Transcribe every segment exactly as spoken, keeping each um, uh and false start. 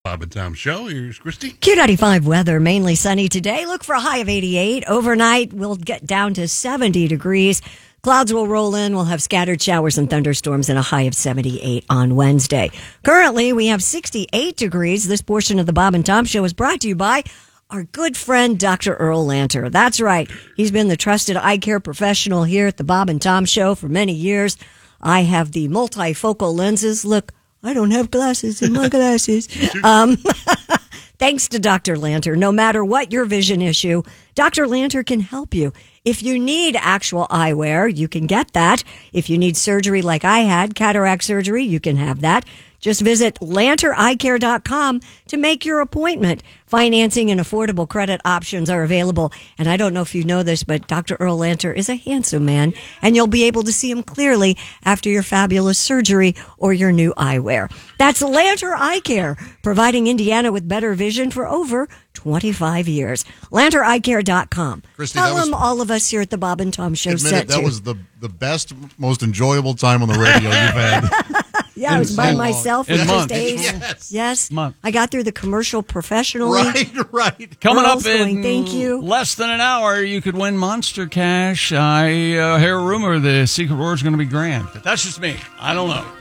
Bob and Tom Show. Here's Christy. Q ninety-five weather, mainly sunny today. Look for a high of eighty-eight. Overnight, we'll get down to seventy degrees. Clouds will roll in. We'll have scattered showers and thunderstorms and a high of seventy-eight on Wednesday. Currently, we have sixty-eight degrees. This portion of the Bob and Tom Show is brought to you by our good friend, Doctor Earl Lanter. That's right. He's been the trusted eye care professional here at the Bob and Tom Show for many years. I have the multifocal lenses. Look, I don't have glasses in my glasses. Um, thanks to Doctor Lanter. No matter what your vision issue, Doctor Lanter can help you. If you need actual eyewear, you can get that. If you need surgery like I had, cataract surgery, you can have that. Just visit lanter eye care dot com to make your appointment. Financing and affordable credit options are available. And I don't know if you know this, but Doctor Earl Lanter is a handsome man, and you'll be able to see him clearly after your fabulous surgery or your new eyewear. That's Lanter Eye Care, providing Indiana with better vision for over twenty-five years. lanter eye care dot com. Christy, Tell that was- them all of us here at the Bob and Tom Show Admit set it, that to. was the, the best, most enjoyable time on the radio you've had. Yeah, I was by myself. In with just months. days. Yes. Yes. Month. I got through the commercial professionally. Right, right. Coming Earl's up in going, "Thank you." less than an hour, you could win Monster Cash. I uh, hear a rumor the secret word is going to be grand, but that's just me. I don't know.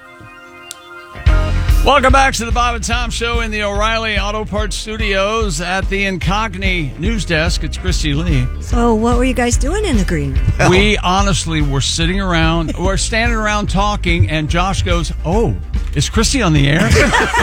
Welcome back to the Bob and Tom Show in the O'Reilly Auto Parts Studios at the Incogni News Desk. It's Christy Lee. So what were you guys doing in the green room? We honestly were sitting around, we're standing around talking, and Josh goes, "Oh, is Christy on the air?"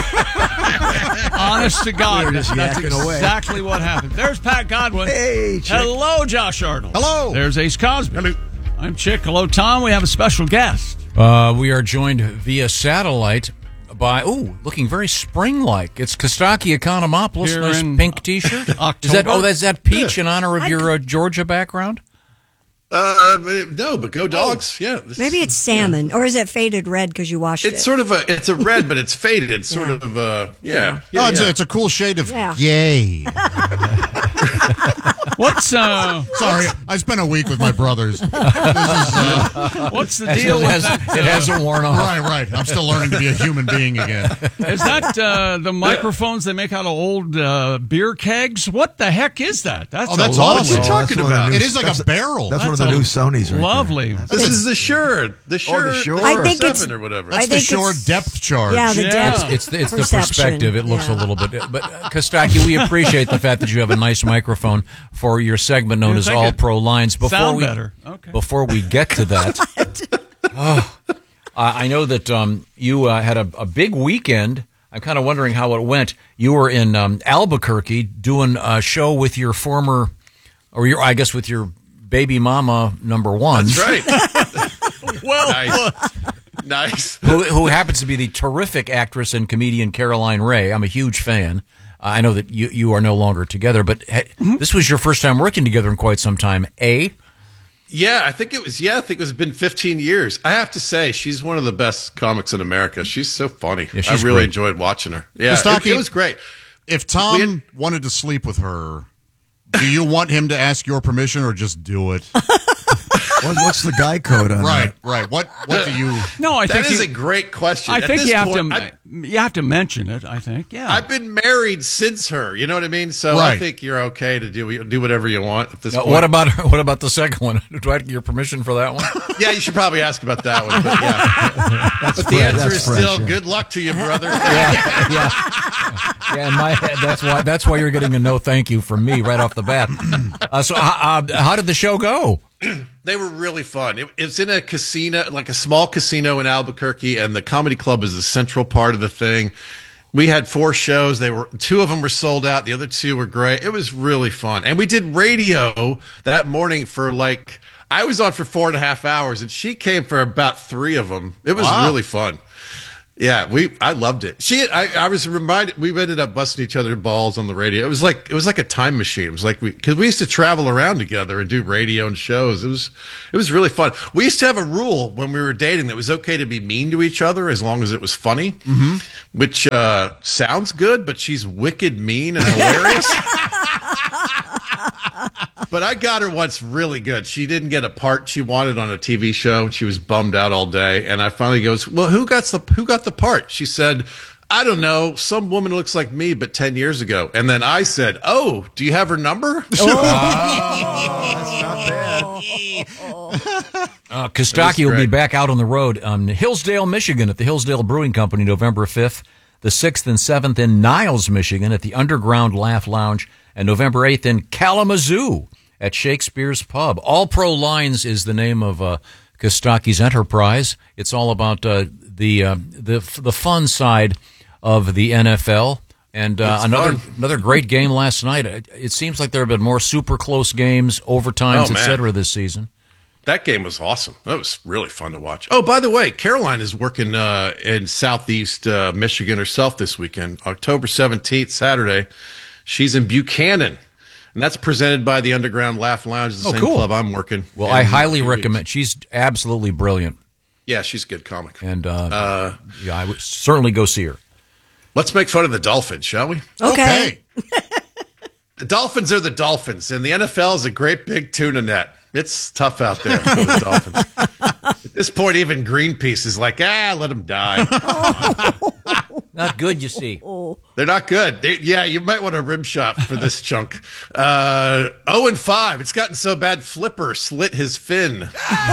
Honest to God, that's, that's exactly what happened. There's Pat Godwin. Hey, Chick. Hello, Josh Arnold. Hello. There's Ace Cosby. Hello. I'm Chick. Hello, Tom. We have a special guest. Uh, we are joined via satellite by, oh, looking very spring-like. It's Kostaki Economopoulos, Here nice in pink T-shirt. Is that, October. oh, that's that peach in honor of your uh, Georgia background? Uh, no, but go dogs. Yeah. this- Maybe it's salmon, or is it faded red because you washed It's it? sort of a, it's a red, but it's faded. It's sort Yeah. of, uh, yeah. yeah, Oh, it's, yeah. A, it's a cool shade of Yeah. yay. What's uh, Sorry, I spent a week with my brothers. This is, uh, what's the It, deal with has, it hasn't worn off. right, right. I'm still learning to be a human being again. Is that uh, the microphones they make out of old uh, beer kegs? What the heck is that? That's, Oh, that's a lot. awesome. What are you talking one of the about? new- It is like that's a barrel. That's, That's one of the a new Sonys right Lovely. there. This is the Shure. The Shure. Shure. I think seven it's- or whatever. I That's the think short it's- depth charge. Yeah, the Yeah. depth. It's the, it's the perception. perspective. It looks Yeah. a little bit. But uh, Kostaki, we appreciate the fact that you have a nice microphone for your segment known You as think All it Pro Lines. Before sound we better. Okay. before we get to that, oh, I I know that um, you uh, had a, a big weekend. I'm kind of wondering how it went. You were in um, Albuquerque doing a show with your former, or your, I guess, with your baby mama number one. That's right. Well, Nice. Nice. who, who happens to be the terrific actress and comedian Caroline Ray. I'm a huge fan. Uh, I know that you, you are no longer together, but he, this was your first time working together in quite some time. A? Yeah, I think it was. Yeah, I think it's been fifteen years. I have to say, she's one of the best comics in America. She's so funny. Yeah, she's I really great. enjoyed watching her. Yeah, it, Kostaki- it was great. If Tom We had- wanted to sleep with her, do you want him to ask your permission or just do it? What, what's the guy code on Right, that? right. What what do you... no, I That think is you, a great question. I At think this you have point, to I- you have to mention it. I think, yeah. I've been married since her. You know what I mean? So I Right. think you're okay to do do whatever you want at this Uh, point. what about what about the second one? Do I get your permission for that one? Yeah, you should probably ask about that one. But yeah, but the fresh, answer that's is fresh, still yeah. good luck to you, brother. yeah, yeah. Yeah, in my head, that's why that's why you're getting a no thank you from me right off the bat. Uh, so, uh, uh, how did the show go? They were really fun. It, it's in a casino, like a small casino in Albuquerque, and the comedy club is the central part of the thing. We had four shows. They were two of them were sold out. The other two were great. It was really fun, and we did radio that morning for like I was on for four and a half hours, and she came for about three of them. It was Wow. really fun. Yeah, we I loved it. She I, I was reminded we ended up busting each other balls on the radio. It was like it was like a time machine. It was like we because we used to travel around together and do radio and shows. It was it was really fun. We used to have a rule when we were dating that it was okay to be mean to each other as long as it was funny, mm-hmm. which uh, sounds good, but she's wicked mean and hilarious. But I got her once really good. She didn't get a part she wanted on a T V show. She was bummed out all day. And I finally goes, well, who got the who got the part? She said, I don't know, some woman looks like me, but ten years ago. And then I said, oh, do you have her number? Uh, Kostaki will be back out on the road on Hillsdale, Michigan at the Hillsdale Brewing Company November fifth, the sixth and seventh in Niles, Michigan at the Underground Laugh Lounge, and November eighth in Kalamazoo at Shakespeare's Pub. All Pro Lines is the name of uh, Kostaki's enterprise. It's all about uh, the, uh, the the fun side of the N F L. And uh, another fun. another great game last night. It, it seems like there have been more super close games, overtimes, Oh, et man. cetera, this season. That game was awesome. That was really fun to watch. Oh, by the way, Caroline is working uh, in Southeast uh, Michigan herself this weekend, October seventeenth, Saturday. She's in Buchanan, and that's presented by the Underground Laugh Lounge, the Oh, same cool. club I'm working. Well, in I a highly few weeks. recommend. She's absolutely brilliant, Yeah, she's a good comic. and uh, yeah, I would certainly go see her. Let's make fun of the Dolphins, shall we? Okay. The Dolphins are the Dolphins, and the N F L is a great big tuna net. It's tough out there for the Dolphins. At this point, even Greenpeace is like, ah, let them die. Not good, you see. They're not good. They, yeah, you might want a rim shot for this chunk. Uh, oh and five. It's gotten so bad, Flipper slit his fin.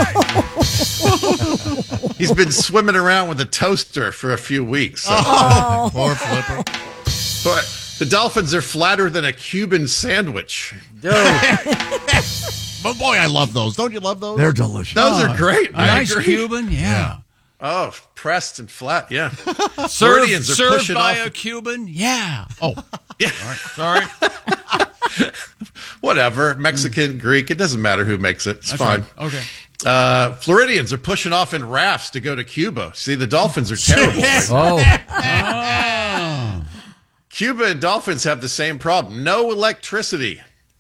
He's been swimming around with a toaster for a few weeks. So. Poor Flipper. But the Dolphins are flatter than a Cuban sandwich. But boy, I love those. Don't you love those? They're delicious. Those are great. A I nice agree. Cuban, yeah. Oh, pressed and flat. Yeah. Served, Floridians are served pushing by off. a Cuban, yeah. Oh, Yeah. Sorry. Whatever. Mexican, Greek. It doesn't matter who makes it. It's That's fine. right. Okay. Uh, Floridians are pushing off in rafts to go to Cuba. See, the Dolphins are terrible. Oh, Oh. Cuba and Dolphins have the same problem. No electricity.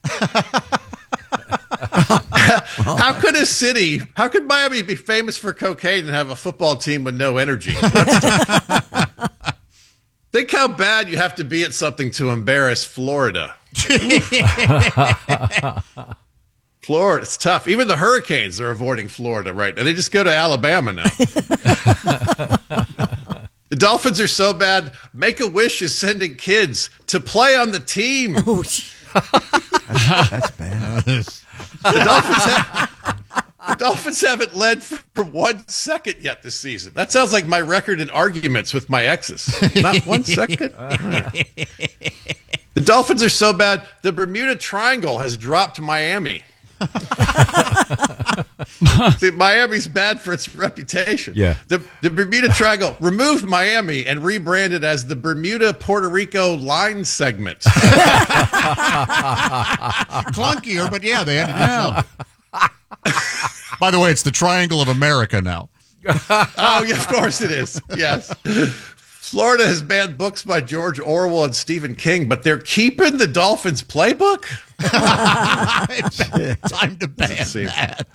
How could a city, how could Miami be famous for cocaine and have a football team with no energy? That's- Think how bad you have to be at something to embarrass Florida. Florida, it's tough. Even the Hurricanes are avoiding Florida right now. They just go to Alabama now. The Dolphins are so bad, Make-A-Wish is sending kids to play on the team. That's bad. The Dolphins, have, the Dolphins haven't led for one second yet this season. That sounds like my record in arguments with my exes. Not one second. The Dolphins are so bad, the Bermuda Triangle has dropped Miami. See, Miami's bad for its reputation. Yeah. The, the Bermuda Triangle removed Miami and rebranded as the Bermuda Puerto Rico line segment. clunkier, but yeah, they had to do something. By the way, it's the Triangle of America now. Oh, yeah, of course it is. Yes. Florida has banned books by George Orwell and Stephen King, but they're keeping the Dolphins playbook? Time to ban See. that.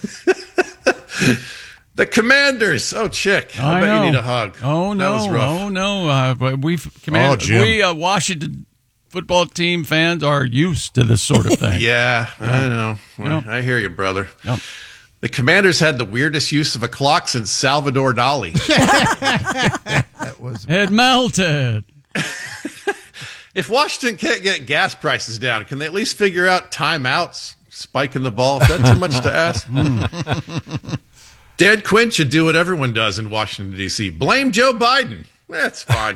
The Commanders. Oh, chick. I, I bet know. you need a hug. Oh, That was no. rough. Oh, no. Uh, but we've, command, Oh, Jim. we uh, Washington football team fans are used to this sort of thing. Yeah, I know. Well, Yep. I hear you, brother. Yep. The Commanders had the weirdest use of a clock since Salvador Dali. That was It melted. If Washington can't get gas prices down, can they at least figure out timeouts, spiking the ball? Is that too much to ask? Dan Quinn should do what everyone does in Washington, D C. Blame Joe Biden. That's fine.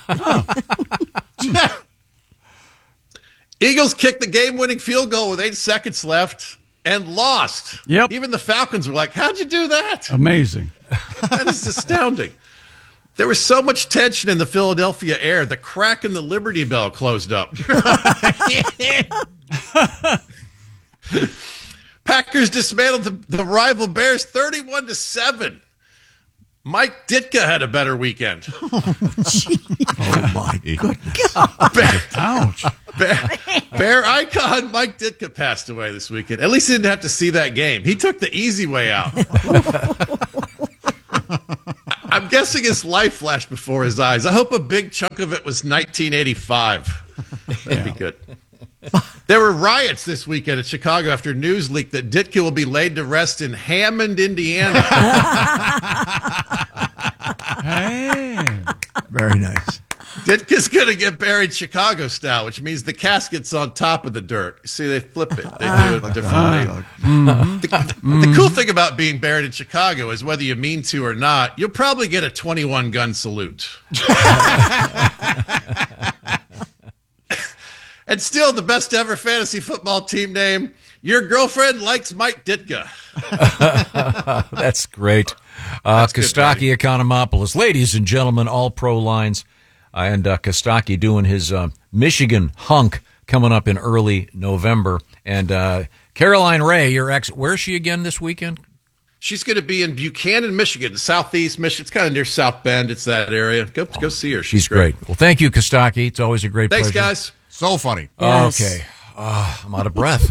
Eagles kicked the game-winning field goal with eight seconds left and lost. Yep. Even the Falcons were like, how'd you do that? Amazing. That is astounding. There was so much tension in the Philadelphia air, the crack in the Liberty Bell closed up. Packers dismantled the, the rival Bears thirty-one to seven. Mike Ditka had a better weekend. oh my goodness. Bear, Ouch. Bear, Bear icon Mike Ditka passed away this weekend. At least he didn't have to see that game. He took the easy way out. I'm guessing his life flashed before his eyes. I hope a big chunk of it was nineteen eighty-five. That'd be good. There were riots this weekend in Chicago after news leaked that Ditka will be laid to rest in Hammond, Indiana. Hey. Very nice. Ditka's going to get buried Chicago style, which means the casket's on top of the dirt. You see, they flip it. They do it differently. The, the cool thing about being buried in Chicago is whether you mean to or not, you'll probably get a twenty-one gun salute. And still, the best ever fantasy football team name, your girlfriend likes Mike Ditka. That's great. Uh, Kostaki Economopoulos. Ladies and gentlemen, all pro lines. Uh, and uh, Kostaki doing his uh, Michigan hunk coming up in early November. And uh, Caroline Ray, your ex, where's she again this weekend? She's going to be in Buchanan, Michigan, southeast Michigan. It's kind of near South Bend. It's that area. Go, go see her. She's, She's great. great. Well, thank you, Kostaki. It's always a great Thanks, pleasure. guys. So funny. Yes. Okay. Uh, I'm out of breath.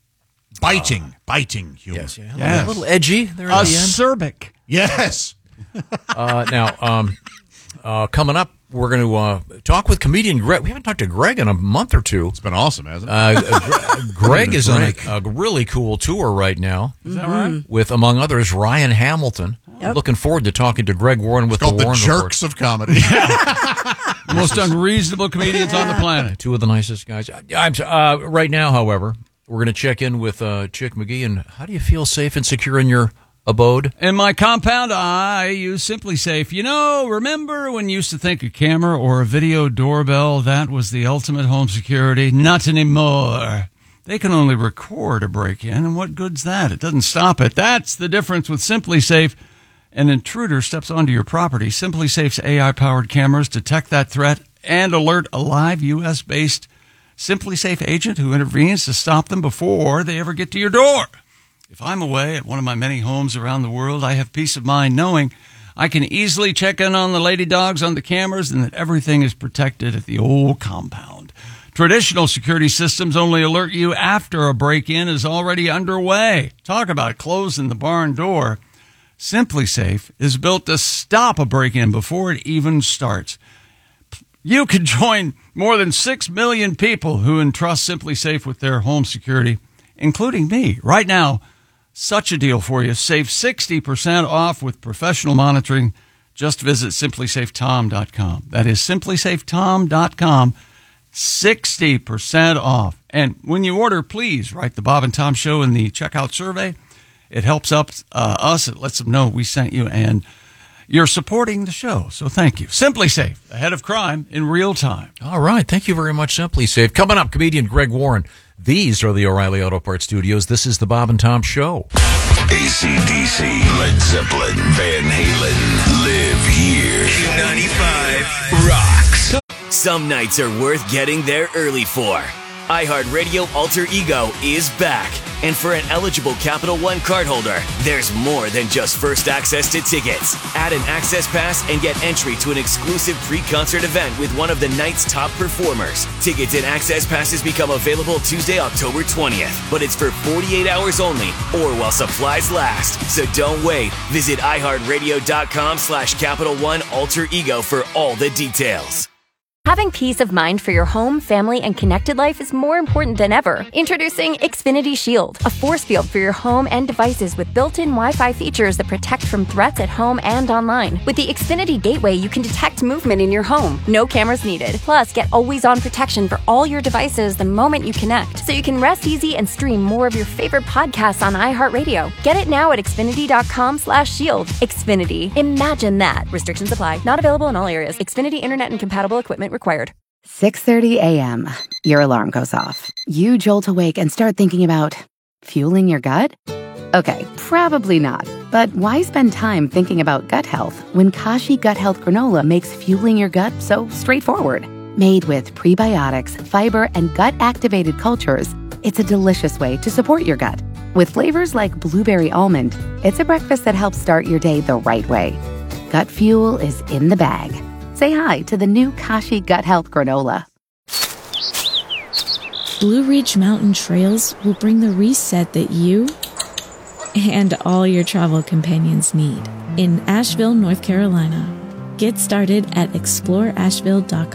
Biting, biting humor. Yes, yeah. Yes. A little edgy there at the end. Acerbic. Yes. Uh, now, um, uh, coming up, we're going to uh, talk with comedian Greg. We haven't talked to Greg in a month or two. It's been awesome, hasn't it? Uh, Greg is on a, a really cool tour right now. Is that right? With, among others, Ryan Hamilton. Yep. Looking forward to talking to Greg Warren with It's called the the Warren Jerks of Comedy. The most unreasonable comedians on the planet. Two of the nicest guys. I'm uh, right now, however, we're going to check in with uh, Chick McGee. And how do you feel safe and secure in your abode? In my compound, I use Simply Safe. You know, remember when you used to think a camera or a video doorbell, that was the ultimate home security? Not anymore. They can only record a break-in, and what good's that? It doesn't stop it. That's the difference with Simply Safe. An intruder steps onto your property. Simply Safe's A I-powered cameras detect that threat and alert a live U S-based Simply Safe agent who intervenes to stop them before they ever get to your door. If I'm away at one of my many homes around the world, I have peace of mind knowing I can easily check in on the lady dogs on the cameras and that everything is protected at the old compound. Traditional security systems only alert you after a break-in is already underway. Talk about closing the barn door. Simply Safe is built to stop a break-in before it even starts. You can join more than six million people who entrust Simply Safe with their home security, including me. Right now, such a deal for you. Save sixty percent off with professional monitoring. Just visit simply safe tom dot com. That is simply safe tom dot com. sixty percent off. And when you order, please write the Bob and Tom Show in the checkout survey. It helps up uh, us. It lets them know we sent you, and you're supporting the show. So thank you. Simply Safe, ahead of crime in real time. All right. Thank you very much, Simply Safe. Coming up, comedian Greg Warren. These are the O'Reilly Auto Parts Studios. This is the Bob and Tom Show. A C D C, Led Zeppelin, Van Halen, live here. Q ninety-five rocks. Some nights are worth getting there early for. iHeartRadio Alter Ego is back. And for an eligible Capital One cardholder, there's more than just first access to tickets. Add an access pass and get entry to an exclusive pre-concert event with one of the night's top performers. Tickets and access passes become available Tuesday, October twentieth. But it's for forty-eight hours only or while supplies last. So don't wait. Visit iHeartRadio.com slash Capital One Alter Ego for all the details. Having peace of mind for your home, family, and connected life is more important than ever. Introducing Xfinity Shield, a force field for your home and devices with built-in Wi-Fi features that protect from threats at home and online. With the Xfinity Gateway, you can detect movement in your home. No cameras needed. Plus, get always-on protection for all your devices the moment you connect, so you can rest easy and stream more of your favorite podcasts on iHeartRadio. Get it now at Xfinity.com slash shield. Xfinity. Imagine that. Restrictions apply. Not available in all areas. Xfinity Internet and compatible equipment required. six thirty a.m. Your alarm goes off. You jolt awake and start thinking about fueling your gut? Okay, probably not. But why spend time thinking about gut health when Kashi Gut Health Granola makes fueling your gut so straightforward? Made with prebiotics, fiber, and gut-activated cultures, it's a delicious way to support your gut. With flavors like blueberry almond, it's a breakfast that helps start your day the right way. Gut fuel is in the bag. Say hi to the new Kashi Gut Health Granola. Blue Ridge Mountain Trails will bring the reset that you and all your travel companions need in Asheville, North Carolina. Get started at explore asheville dot com.